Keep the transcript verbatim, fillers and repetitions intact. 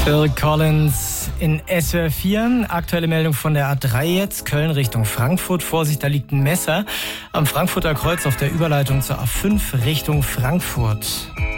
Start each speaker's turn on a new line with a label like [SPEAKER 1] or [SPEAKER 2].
[SPEAKER 1] Phil Collins in S W R vier. Aktuelle Meldung von der A drei jetzt. Köln Richtung Frankfurt. Vorsicht, da liegt ein Messer am Frankfurter Kreuz auf der Überleitung zur A fünf Richtung Frankfurt.